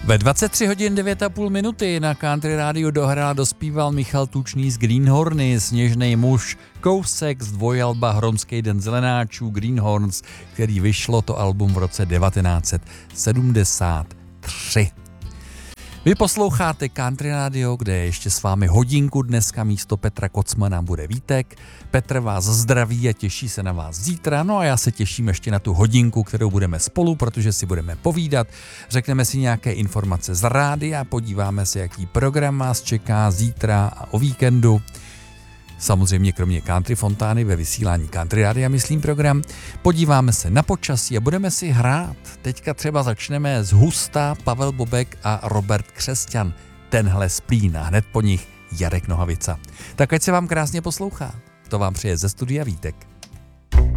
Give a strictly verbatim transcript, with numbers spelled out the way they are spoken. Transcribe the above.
Ve dvacet tři hodin devět a půl minuty na Country Radio dohrál dospíval Michal Tučný z Greenhorny, Sněžnej muž, kousek z dvojalba Hromský den zelenáčů Greenhorns, který vyšlo to album v roce devatenáct set sedmdesát tři. Vy posloucháte Country Radio, kde ještě s vámi hodinku dneska místo Petra Kocmana bude Vítek. Petr vás zdraví a těší se na vás zítra, no a já se těším ještě na tu hodinku, kterou budeme spolu, protože si budeme povídat, řekneme si nějaké informace z rádia, podíváme se, jaký program vás čeká zítra a o víkendu. Samozřejmě kromě Country Fontány ve vysílání Country Radia, myslím program. Podíváme se na počasí a budeme si hrát. Teďka třeba začneme z Husta, Pavel Bobek a Robert Křesťan. Tenhle splín a hned po nich Jarek Nohavica. Tak ať se vám krásně poslouchá. To vám přeje ze studia Vítek.